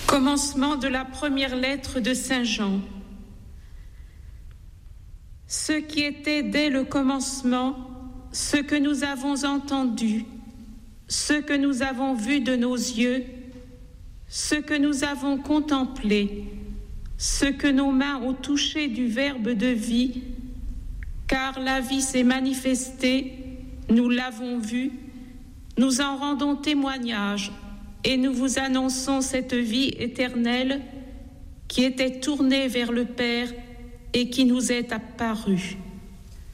Commencement de la première lettre de Saint Jean. Ce qui était dès le commencement, ce que nous avons entendu, ce que nous avons vu de nos yeux, ce que nous avons contemplé, ce que nos mains ont touché du Verbe de vie, car la vie s'est manifestée, nous l'avons vue, nous en rendons témoignage et nous vous annonçons cette vie éternelle qui était tournée vers le Père et qui nous est apparue.